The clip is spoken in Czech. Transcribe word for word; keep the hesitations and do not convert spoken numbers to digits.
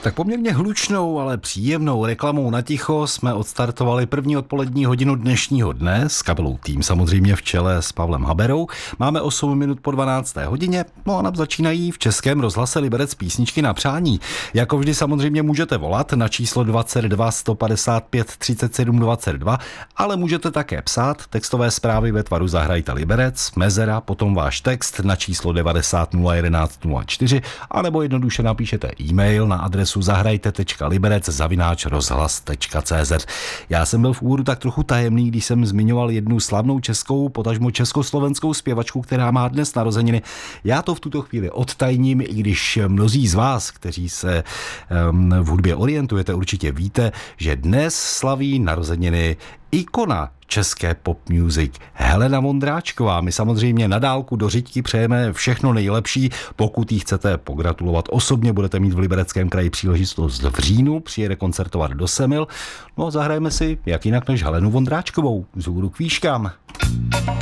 Tak poměrně hlučnou, ale příjemnou reklamou na ticho jsme odstartovali první odpolední hodinu dnešního dne s kapelou Tým, samozřejmě v čele s Pavlem Haberou. Máme osm minut po dvanácté hodině, no a nám začínají v Českém rozhlase Liberec písničky na přání. Jako vždy samozřejmě můžete volat na číslo dvacet dva sto padesát pět třicet sedm dvacet dva, ale můžete také psát textové zprávy ve tvaru Zahrajte Liberec, mezera, potom váš text na číslo devadesát nula jedenáct nula čtyři, anebo jednoduše napíšete e-mail na adresu zahrajte tečka liberec zavináč rozhlas tečka cé zet. Já jsem byl v úvodu tak trochu tajemný, když jsem zmiňoval jednu slavnou českou, potažmo československou zpěvačku, která má dnes narozeniny. Já to v tuto chvíli odtajním, i když mnozí z vás, kteří se um, v hudbě orientujete, určitě víte, že dnes slaví narozeniny ikona české pop music Helena Vondráčková. My samozřejmě na dálku do řiďky přejeme všechno nejlepší. Pokud jí chcete pogratulovat osobně, budete mít v Libereckém kraji příležitost v říjnu, přijede koncertovat do Semil. No a zahrajeme si jak jinak než Helenu Vondráčkovou. Vzhůru k výškám.